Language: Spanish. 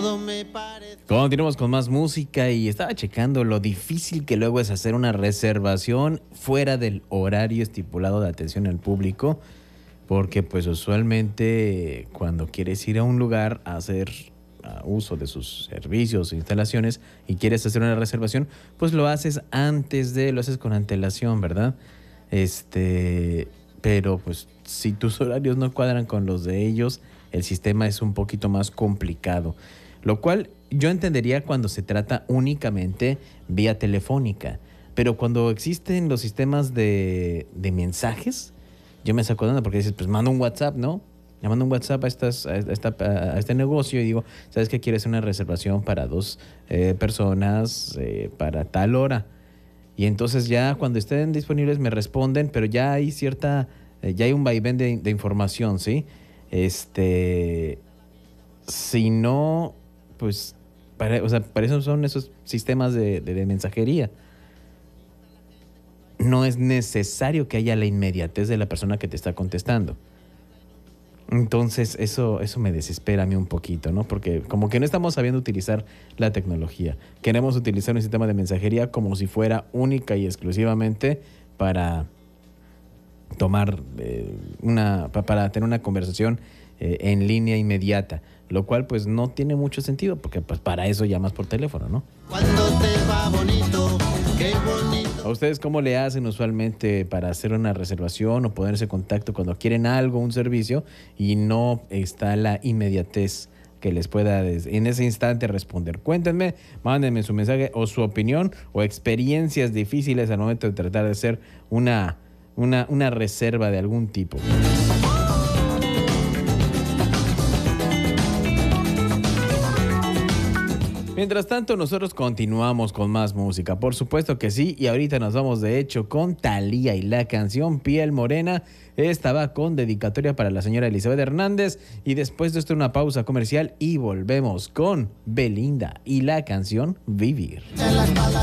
Continuamos con más música y estaba checando lo difícil que luego es hacer una reservación fuera del horario estipulado de atención al público, porque pues usualmente cuando quieres ir a un lugar a hacer uso de sus servicios o instalaciones y quieres hacer una reservación, pues lo haces lo haces con antelación, ¿verdad? Pero pues si tus horarios no cuadran con los de ellos, el sistema es un poquito más complicado, lo cual yo entendería cuando se trata únicamente vía telefónica, pero cuando existen los sistemas de mensajes, yo me saco de onda porque dices, pues mando un WhatsApp, ¿no? Le mando un WhatsApp a este negocio y digo, ¿sabes qué? ¿Quieres una reservación para 2 personas para tal hora? Y entonces ya cuando estén disponibles me responden, pero ya hay ya hay un vaivén de información, ¿sí? Si no, pues, para eso son esos sistemas de mensajería. No es necesario que haya la inmediatez de la persona que te está contestando. Entonces, eso me desespera a mí un poquito, ¿no? Porque como que no estamos sabiendo utilizar la tecnología. Queremos utilizar un sistema de mensajería como si fuera única y exclusivamente para para tener una conversación en línea inmediata, lo cual pues no tiene mucho sentido, porque pues para eso llamas por teléfono, ¿no? Cuando te va bonito, qué bonito. ¿A ustedes cómo le hacen usualmente para hacer una reservación o ponerse en contacto cuando quieren algo, un servicio, y no está la inmediatez que les pueda en ese instante responder? Cuéntenme, mándenme su mensaje o su opinión o experiencias difíciles al momento de tratar de hacer una reserva de algún tipo. Mientras tanto, nosotros continuamos con más música, por supuesto que sí, y ahorita nos vamos de hecho con Thalía y la canción Piel Morena. Esta va con dedicatoria para la señora Elizabeth Hernández, y después de esto una pausa comercial y volvemos con Belinda y la canción Vivir.